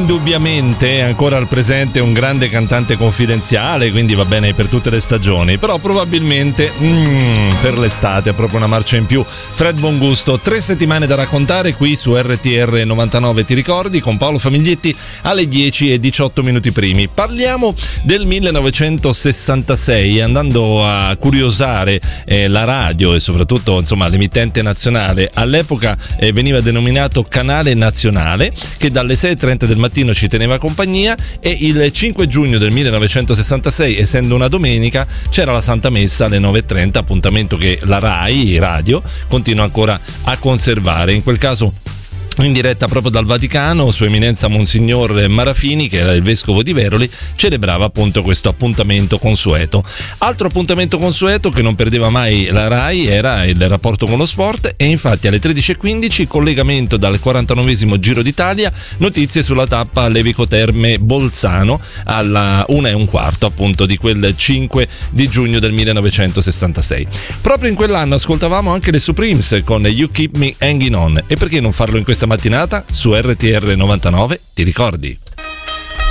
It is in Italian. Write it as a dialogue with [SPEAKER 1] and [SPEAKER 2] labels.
[SPEAKER 1] indubbiamente è ancora al presente un grande cantante confidenziale, quindi va bene per tutte le stagioni, però probabilmente per l'estate è proprio una marcia in più. Fred Bongusto, 3 settimane da raccontare qui su RTR 99, ti ricordi, con Paolo Famiglietti alle 10:18 primi. Parliamo del 1966, andando a curiosare la radio e soprattutto insomma l'emittente nazionale. All'epoca veniva denominato Canale Nazionale, che dalle 6:30 del mattino ci teneva compagnia, e il 5 giugno del 1966, essendo una domenica, c'era la Santa Messa alle 9:30, appuntamento che la Rai Radio continua ancora a conservare, in quel caso in diretta proprio dal Vaticano. Sua Eminenza Monsignor Marafini, che era il vescovo di Veroli, celebrava appunto questo appuntamento consueto. Altro appuntamento consueto che non perdeva mai la Rai era il rapporto con lo sport, e infatti alle 13:15 collegamento dal 49esimo Giro d'Italia, notizie sulla tappa Levico Terme Bolzano alla 1:15 appunto di quel 5 di giugno del 1966. Proprio in quell'anno ascoltavamo anche le Supremes con You Keep Me Hanging On, e perché non farlo in questa mattinata su RTR 99, ti ricordi?